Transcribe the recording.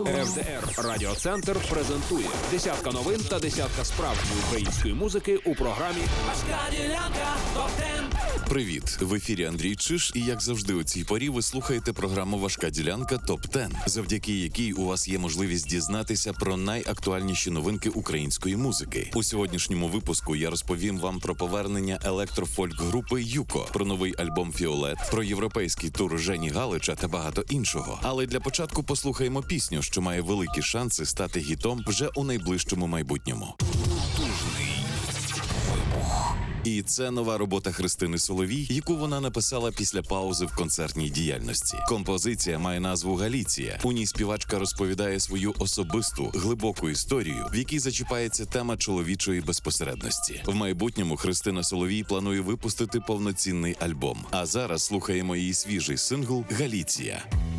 ФДР Радіоцентр презентує десятка новин та десятка справжньої української музики у програмі «Важка ділянка ТОП-10». Привіт! В ефірі Андрій Чиш, і як завжди у цій порі ви слухаєте програму «Важка ділянка ТОП-10», завдяки якій у вас є можливість дізнатися про найактуальніші новинки української музики. У сьогоднішньому випуску я розповім вам про повернення електрофольк-групи «Юко», про новий альбом «Фіолет», про європейський тур Жені Галича та багато іншого. Але для початку послухаємо пісню, що має великі шанси стати гітом вже у найближчому майбутньому. І це нова робота Христини Соловій, яку вона написала після паузи в концертній діяльності. Композиція має назву «Галіція». У ній співачка розповідає свою особисту, глибоку історію, в якій зачіпається тема чоловічої безпосередності. В майбутньому Христина Соловій планує випустити повноцінний альбом. А зараз слухаємо її свіжий сингл «Галіція».